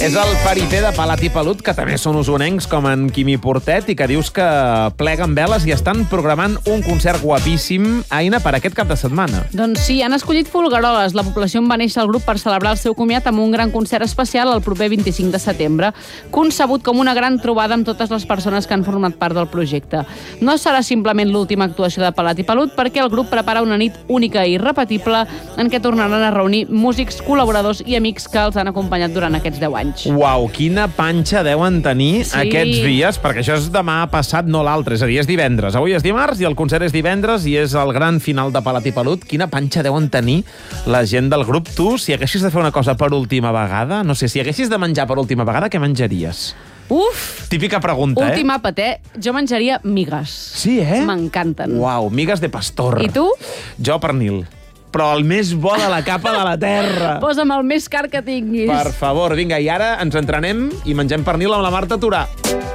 És el periter de Palat i Pelut, que també són usonencs com en Quimi Portet, i que dius que pleguen veles i estan programant un concert guapíssim, Aina, per aquest cap de setmana. Doncs sí, han escollit Folgueroles. La població en va néixer al grup per celebrar el seu comiat amb un gran concert especial el proper 25 de setembre, concebut com una gran trobada amb totes les persones que han format part del projecte. No serà simplement l'última actuació de Palat i Pelut, perquè el grup prepara una nit única i irrepetible en què tornaran a reunir músics, col·laboradors i amics que els han acompanyat durant aquests 10 anys. Uau, quina panxa deuen tenir aquests dies, perquè això és demà passat, no l'altre, és a dir, és divendres. Avui és dimarts i el concert és divendres i és el gran final de Palat i Pelut. Quina panxa deuen tenir la gent del grup. Tu, si haguessis de fer una cosa per última vegada, no sé, si haguessis de menjar per última vegada, què menjaries? Uf! Típica pregunta, Últim àpat, Jo menjaria migues. Sí, M'encanten. Uau, migues de pastor. I tu? Jo pernil. Però el més bo de la capa de la terra. Posa'm el més car que tinguis. Per favor, vinga, i ara ens entrenem i mengem pernil amb la Marta Turà.